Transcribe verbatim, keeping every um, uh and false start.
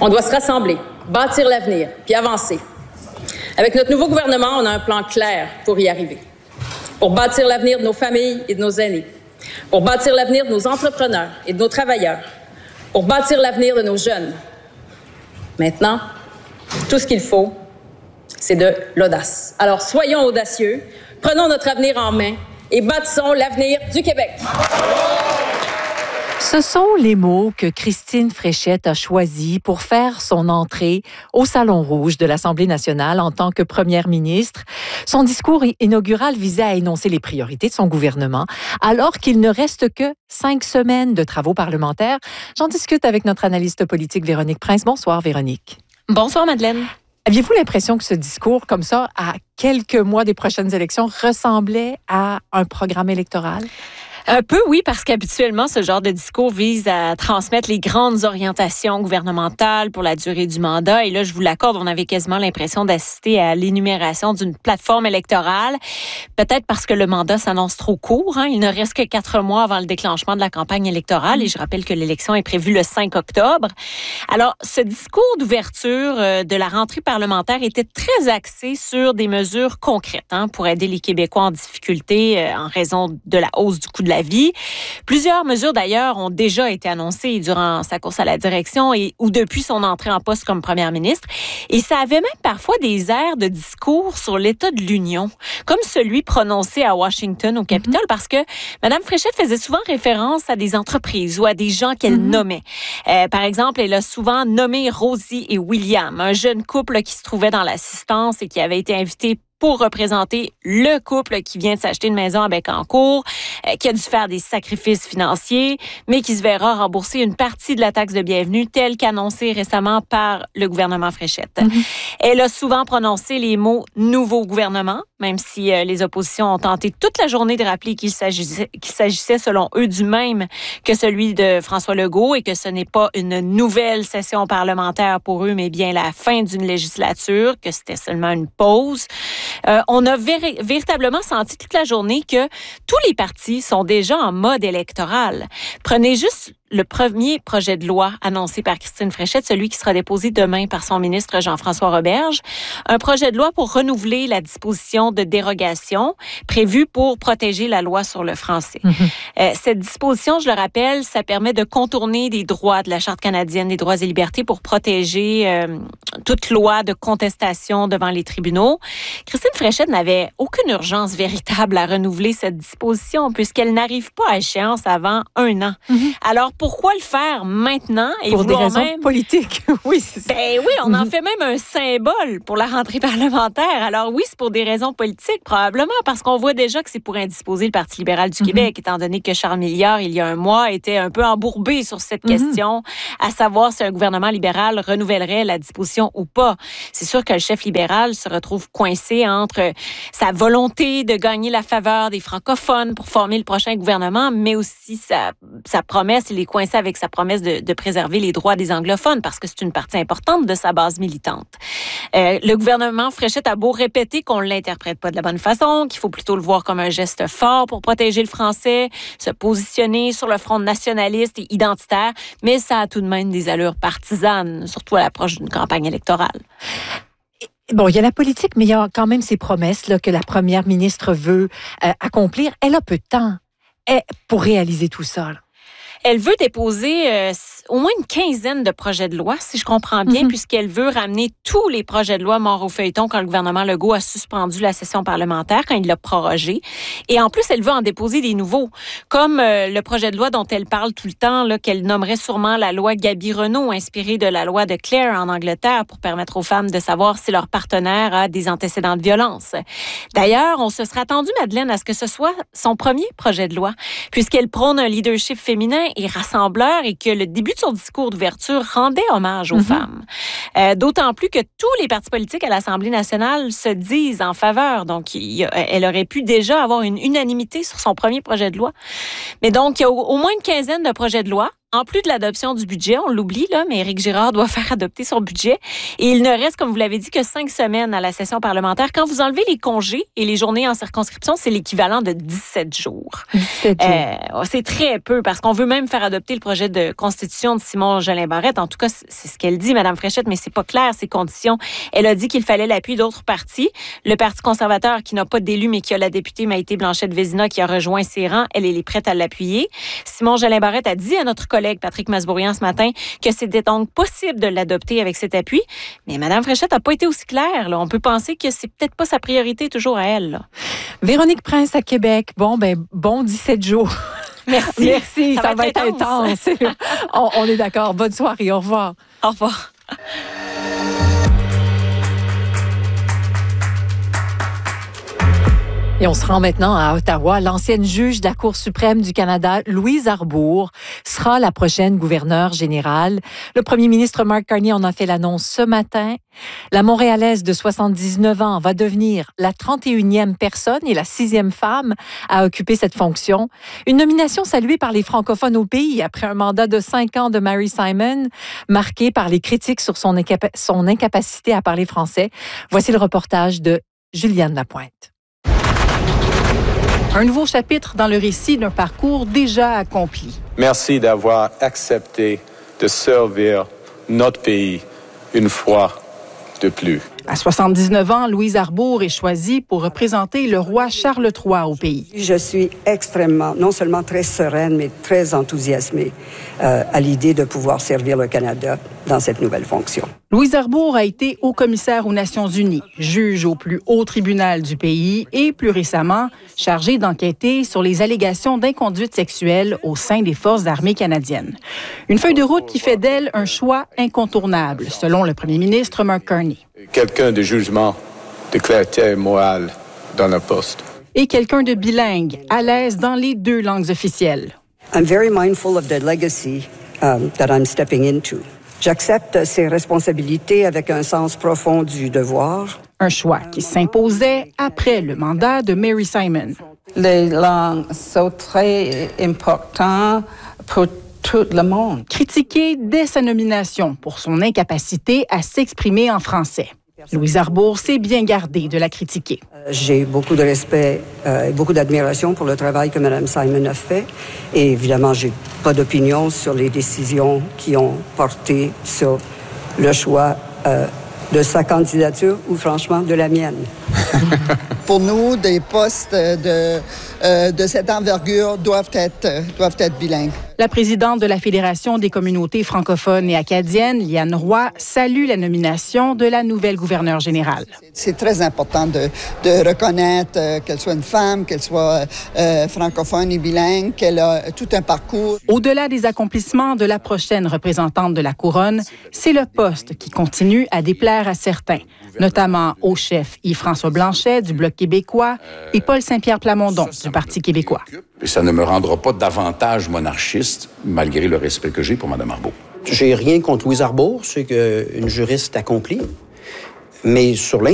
On doit se rassembler, bâtir l'avenir, puis avancer. Avec notre nouveau gouvernement, on a un plan clair pour y arriver. Pour bâtir l'avenir de nos familles et de nos aînés. Pour bâtir l'avenir de nos entrepreneurs et de nos travailleurs. Pour bâtir l'avenir de nos jeunes. Maintenant, tout ce qu'il faut, c'est de l'audace. Alors, soyons audacieux, prenons notre avenir en main et bâtissons l'avenir du Québec. Ce sont les mots que Christine Fréchette a choisis pour faire son entrée au Salon Rouge de l'Assemblée nationale en tant que première ministre. Son discours inaugural visait à énoncer les priorités de son gouvernement, alors qu'il ne reste que cinq semaines de travaux parlementaires. J'en discute avec notre analyste politique Véronique Prince. Bonsoir, Véronique. Bonsoir, Madeleine. Aviez-vous l'impression que ce discours, comme ça, à quelques mois des prochaines élections, ressemblait à un programme électoral? Un peu, oui, parce qu'habituellement, ce genre de discours vise à transmettre les grandes orientations gouvernementales pour la durée du mandat. Et là, je vous l'accorde, on avait quasiment l'impression d'assister à l'énumération d'une plateforme électorale. Peut-être parce que le mandat s'annonce trop court. Hein. Il ne reste que quatre mois avant le déclenchement de la campagne électorale. Et je rappelle que l'élection est prévue le cinq octobre. Alors, ce discours d'ouverture de la rentrée parlementaire était très axé sur des mesures concrètes hein, pour aider les Québécois en difficulté en raison de la hausse du coût de la vie. Plusieurs mesures, d'ailleurs, ont déjà été annoncées durant sa course à la direction et ou depuis son entrée en poste comme première ministre. Et ça avait même parfois des airs de discours sur l'état de l'Union, comme celui prononcé à Washington, au Capitole, mm-hmm. parce que Mme Fréchette faisait souvent référence à des entreprises ou à des gens qu'elle mm-hmm. nommait. Euh, par exemple, elle a souvent nommé Rosie et William, un jeune couple qui se trouvait dans l'assistance et qui avait été invité pour représenter le couple qui vient de s'acheter une maison à Bécancour, euh, qui a dû faire des sacrifices financiers, mais qui se verra rembourser une partie de la taxe de bienvenue telle qu'annoncée récemment par le gouvernement Fréchette. Mm-hmm. Elle a souvent prononcé les mots « nouveau gouvernement », même si euh, les oppositions ont tenté toute la journée de rappeler qu'il s'agissait, qu'il s'agissait selon eux du même que celui de François Legault et que ce n'est pas une nouvelle session parlementaire pour eux, mais bien la fin d'une législature, que c'était seulement une pause. Euh, on a véri- véritablement senti toute la journée que tous les partis sont déjà en mode électoral. Prenez juste le premier projet de loi annoncé par Christine Fréchette, celui qui sera déposé demain par son ministre Jean-François Roberge, un projet de loi pour renouveler la disposition de dérogation prévue pour protéger la loi sur le français. Mm-hmm. Euh, cette disposition, je le rappelle, ça permet de contourner des droits de la Charte canadienne des droits et libertés pour protéger euh, toute loi de contestation devant les tribunaux. Christine Fréchette n'avait aucune urgence véritable à renouveler cette disposition puisqu'elle n'arrive pas à échéance avant un an. Mm-hmm. Alors, pourquoi le faire maintenant? Et pour des raisons même... politiques. Oui, c'est ça. Ben oui, on en fait même un symbole pour la rentrée parlementaire. Alors oui, c'est pour des raisons politiques, probablement, parce qu'on voit déjà que c'est pour indisposer le Parti libéral du mm-hmm. Québec, étant donné que Charles Milliard, il y a un mois, était un peu embourbé sur cette mm-hmm. question, à savoir si un gouvernement libéral renouvellerait la disposition ou pas. C'est sûr que le chef libéral se retrouve coincé entre sa volonté de gagner la faveur des francophones pour former le prochain gouvernement, mais aussi sa, sa promesse, il est coincé avec sa promesse de, de préserver les droits des anglophones parce que c'est une partie importante de sa base militante. Euh, le gouvernement Fréchette a beau répéter qu'on ne l'interprète pas de la bonne façon, qu'il faut plutôt le voir comme un geste fort pour protéger le français, se positionner sur le front nationaliste et identitaire, mais ça a tout de même des allures partisanes, surtout à l'approche d'une campagne électorale. Bon, il y a la politique, mais il y a quand même ces promesses là, que la première ministre veut euh, accomplir. Elle a peu de temps eh, pour réaliser tout ça, là. Elle veut déposer euh, au moins une quinzaine de projets de loi, si je comprends bien, mm-hmm. puisqu'elle veut ramener tous les projets de loi morts au feuilleton quand le gouvernement Legault a suspendu la session parlementaire, quand il l'a prorogée. Et en plus, elle veut en déposer des nouveaux, comme euh, le projet de loi dont elle parle tout le temps, là, qu'elle nommerait sûrement la loi Gaby-Renault, inspirée de la loi de Clare en Angleterre, pour permettre aux femmes de savoir si leur partenaire a des antécédents de violence. D'ailleurs, on se serait attendu, Madeleine, à ce que ce soit son premier projet de loi, puisqu'elle prône un leadership féminin et rassembleur et que le début de son discours d'ouverture rendait hommage aux mm-hmm. femmes. Euh, d'autant plus que tous les partis politiques à l'Assemblée nationale se disent en faveur. Donc, il, elle aurait pu déjà avoir une unanimité sur son premier projet de loi. Mais donc, il y a au, au moins une quinzaine de projets de loi en plus de l'adoption du budget, on l'oublie, là, mais Éric Girard doit faire adopter son budget. Et il ne reste, comme vous l'avez dit, que cinq semaines à la session parlementaire. Quand vous enlevez les congés et les journées en circonscription, c'est l'équivalent de dix-sept jours. dix-sept jours. Euh, c'est très peu, parce qu'on veut même faire adopter le projet de constitution de Simon Jolin Barrette. En tout cas, c'est ce qu'elle dit, Mme Fréchette, mais c'est pas clair, ces conditions. Elle a dit qu'il fallait l'appui d'autres partis. Le Parti conservateur, qui n'a pas d'élu, mais qui a la députée Maïté Blanchette-Vézina, qui a rejoint ses rangs, elle, elle est prête à l'appuyer. Simon Jolin Barrette a dit à notre collègue Patrick Masbourian ce matin que c'était donc possible de l'adopter avec cet appui. Mais Mme Fréchette n'a pas été aussi claire, là. On peut penser que c'est peut-être pas sa priorité toujours à elle, là. Véronique Prince à Québec. Bon, ben, bon dix-sept jours. Merci. Merci, ça, ça va, va être intense. intense. on, on est d'accord. Bonne soirée. Au revoir. Au revoir. Et on se rend maintenant à Ottawa. L'ancienne juge de la Cour suprême du Canada, Louise Arbour, sera la prochaine gouverneure générale. Le premier ministre Mark Carney en a fait l'annonce ce matin. La Montréalaise de soixante-dix-neuf ans va devenir la trente et unième personne et la sixième femme à occuper cette fonction. Une nomination saluée par les francophones au pays après un mandat de cinq ans de Mary Simon, marqué par les critiques sur son, incapa- son incapacité à parler français. Voici le reportage de Juliane Lapointe. Un nouveau chapitre dans le récit d'un parcours déjà accompli. Merci d'avoir accepté de servir notre pays une fois de plus. À soixante-dix-neuf ans, Louise Arbour est choisie pour représenter le roi Charles trois au pays. Je suis extrêmement, non seulement très sereine, mais très enthousiasmée euh, à l'idée de pouvoir servir le Canada dans cette nouvelle fonction. Louise Arbour a été haut-commissaire aux Nations unies, juge au plus haut tribunal du pays et, plus récemment, chargée d'enquêter sur les allégations d'inconduite sexuelle au sein des Forces armées canadiennes. Une feuille de route qui fait d'elle un choix incontournable, selon le premier ministre Mark Carney. Quelqu'un de jugement, de clarté morale dans le poste. Et quelqu'un de bilingue, à l'aise dans les deux langues officielles. I'm very mindful of the legacy um, that I'm stepping into. J'accepte ces responsabilités avec un sens profond du devoir. Un choix qui s'imposait après le mandat de Mary Simon. Les langues sont très importantes pour tout le monde. Critiquée dès sa nomination pour son incapacité à s'exprimer en français. Louise Arbour s'est bien gardée de la critiquer. J'ai beaucoup de respect euh, et beaucoup d'admiration pour le travail que Mme Simon a fait. Et évidemment, j'ai pas d'opinion sur les décisions qui ont porté sur le choix euh, de sa candidature ou franchement de la mienne. Pour nous, des postes de, euh, de cette envergure doivent être, doivent être bilingues. La présidente de la Fédération des communautés francophones et acadiennes, Liane Roy, salue la nomination de la nouvelle gouverneure générale. C'est très important de, de reconnaître euh, qu'elle soit une femme, qu'elle soit euh, francophone et bilingue, qu'elle a tout un parcours. Au-delà des accomplissements de la prochaine représentante de la Couronne, c'est le poste qui continue à déplaire à certains, notamment au chef Yves-François Blanchet du Bloc québécois et Paul Saint-Pierre Plamondon du Parti québécois. Et ça ne me rendra pas davantage monarchiste, malgré le respect que j'ai pour Mme Arbour. J'ai rien contre Louise Arbour, c'est une juriste accomplie, mais sur